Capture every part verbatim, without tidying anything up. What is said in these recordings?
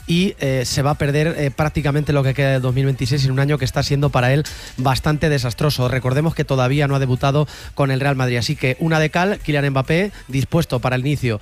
y eh, se va a perder eh, prácticamente lo que queda de dos mil veintiséis en un año que está siendo para él bastante desastroso. Recordemos que todavía no ha debutado con el Real Madrid, así que una de cal, Kylian Mbappé dispuesto para el inicio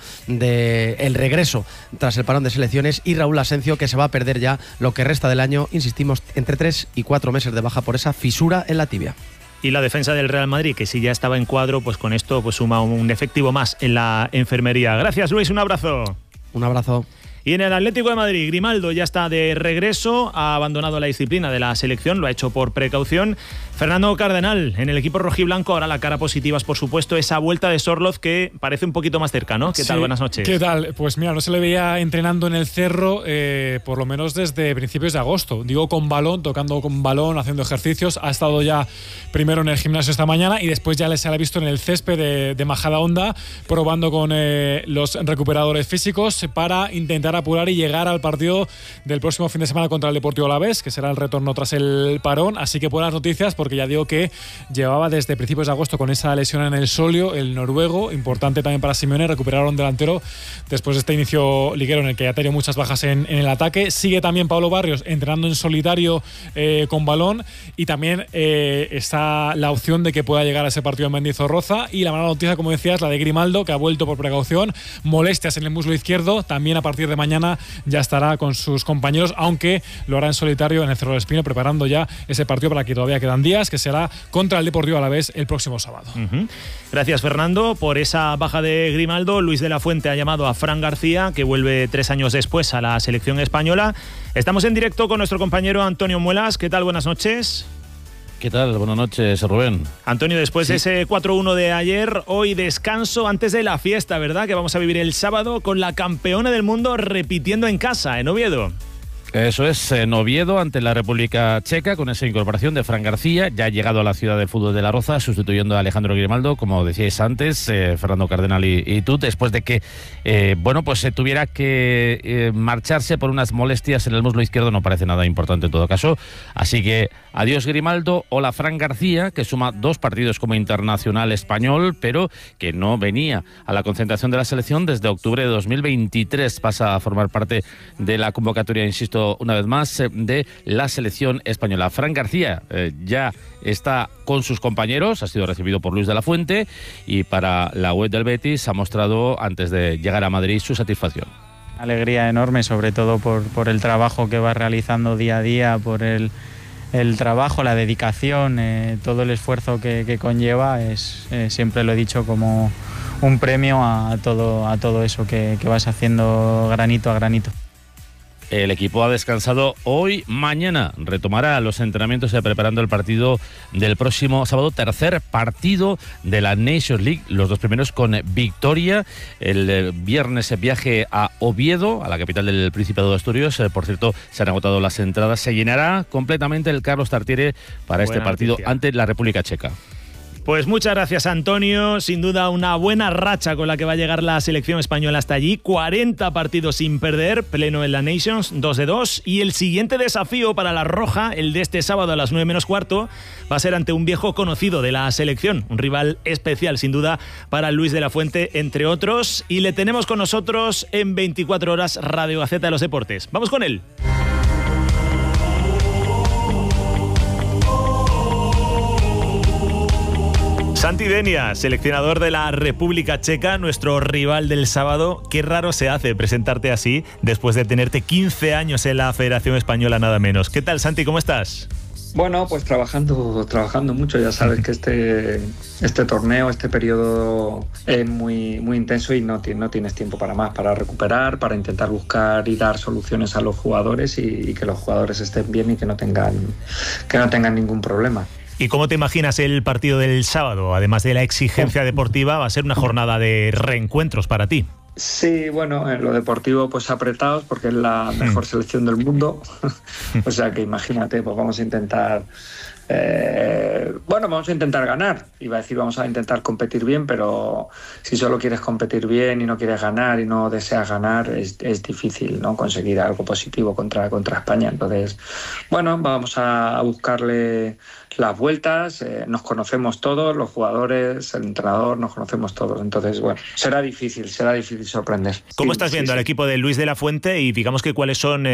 del regreso tras el parón de selecciones, y Raúl Asencio, que se va a perder ya lo que resta del año, insistimos, entre tres y cuatro meses de baja por esa fisura en la tibia. Y la defensa del Real Madrid, que si ya estaba en cuadro, pues con esto pues suma un efectivo más en la enfermería. Gracias, Luis, un abrazo. Un abrazo. Y en el Atlético de Madrid, Grimaldo ya está de regreso, ha abandonado la disciplina de la selección, lo ha hecho por precaución. Fernando Cardenal, en el equipo rojiblanco, ahora la cara positiva es, por supuesto, esa vuelta de Sorloz que parece un poquito más cerca, ¿no? ¿Qué sí, tal? Buenas noches. ¿Qué tal? Pues mira, no se le veía entrenando en el Cerro eh, por lo menos desde principios de agosto. Digo, con balón, tocando con balón, haciendo ejercicios. Ha estado ya primero en el gimnasio esta mañana y después ya se le ha visto en el césped de, de Majadahonda, probando con eh, los recuperadores físicos para intentar apurar y llegar al partido del próximo fin de semana contra el Deportivo Alavés, que será el retorno tras el parón. Así que buenas noticias, porque ya digo que llevaba desde principios de agosto con esa lesión en el sóleo, el noruego, importante también para Simeone, recuperar un delantero después de este inicio liguero en el que ha tenido muchas bajas en, en el ataque. Sigue también Pablo Barrios entrenando en solitario eh, con balón, y también eh, está la opción de que pueda llegar a ese partido en Mendizorroza. Y la mala noticia, como decías, la de Grimaldo, que ha vuelto por precaución, molestias en el muslo izquierdo. También a partir de mañana ya estará con sus compañeros, aunque lo hará en solitario en el Cerro del Espino, preparando ya ese partido para que todavía quedan días, que será contra el Deportivo Alavés el próximo sábado. Uh-huh. Gracias, Fernando, por esa baja de Grimaldo. Luis de la Fuente ha llamado a Fran García, que vuelve tres años después a la selección española. Estamos en directo con nuestro compañero Antonio Muelas. ¿Qué tal? Buenas noches. ¿Qué tal? Buenas noches, Rubén. Antonio, después sí. de ese cuatro uno de ayer, hoy descanso antes de la fiesta, ¿verdad? Que vamos a vivir el sábado con la campeona del mundo repitiendo en casa, en Oviedo. Eso es, en Oviedo, ante la República Checa, con esa incorporación de Fran García, ya ha llegado a la ciudad del fútbol de La Roza, sustituyendo a Alejandro Grimaldo, como decíais antes, eh, Fernando Cardenal y, y tú, después de que, eh, bueno, pues se tuviera que eh, marcharse por unas molestias en el muslo izquierdo. No parece nada importante en todo caso. Así que adiós Grimaldo, hola Fran García, que suma dos partidos como internacional español, pero que no venía a la concentración de la selección desde octubre de dos mil veintitrés. Pasa a formar parte de la convocatoria, insisto, una vez más, de la selección española. Fran García eh, ya está con sus compañeros, ha sido recibido por Luis de la Fuente, y para la web del Betis ha mostrado, antes de llegar a Madrid, su satisfacción. Alegría enorme, sobre todo por, por el trabajo que va realizando día a día, por el, el trabajo, la dedicación, eh, todo el esfuerzo que, que conlleva. Es, eh, siempre lo he dicho, como un premio a todo, a todo eso que, que vas haciendo granito a granito. El equipo ha descansado hoy, mañana retomará los entrenamientos y preparando el partido del próximo sábado, tercer partido de la Nations League, los dos primeros con victoria. El viernes viaje a Oviedo, a la capital del Principado de Asturias. Por cierto, se han agotado las entradas. Se llenará completamente el Carlos Tartiere para Buena este partido noticia. ante la República Checa. Pues muchas gracias, Antonio. Sin duda una buena racha con la que va a llegar la selección española hasta allí. cuarenta partidos sin perder, pleno en la Nations, dos de dos. Y el siguiente desafío para la Roja, el de este sábado a las nueve menos cuarto, va a ser ante un viejo conocido de la selección. Un rival especial, sin duda, para Luis de la Fuente, entre otros. Y le tenemos con nosotros en veinticuatro horas Radio Gaceta de los Deportes. Vamos con él. Santi Denia, seleccionador de la República Checa, nuestro rival del sábado. Qué raro se hace presentarte así después de tenerte quince años en la Federación Española, nada menos. ¿Qué tal, Santi? ¿Cómo estás? Bueno, pues trabajando, trabajando mucho. Ya sabes que este, este torneo, este periodo es muy, muy intenso y no, no tienes tiempo para más, para recuperar, para intentar buscar y dar soluciones a los jugadores y, y que los jugadores estén bien y que no tengan, que no tengan ningún problema. ¿Y cómo te imaginas el partido del sábado? Además de la exigencia deportiva, va a ser una jornada de reencuentros para ti. Sí, bueno, en lo deportivo pues apretados porque es la mejor selección del mundo. O sea que imagínate, pues vamos a intentar... Eh, bueno, vamos a intentar ganar. Iba a decir vamos a intentar competir bien, pero si solo quieres competir bien y no quieres ganar y no deseas ganar, es, es difícil, ¿no?, conseguir algo positivo contra, contra España. Entonces, bueno, vamos a, a buscarle las vueltas. Eh, nos conocemos todos, los jugadores, el entrenador, nos conocemos todos. Entonces, bueno, será difícil, será difícil sorprender. ¿Cómo sí, estás viendo sí, al sí. equipo de Luis de la Fuente y digamos que cuáles son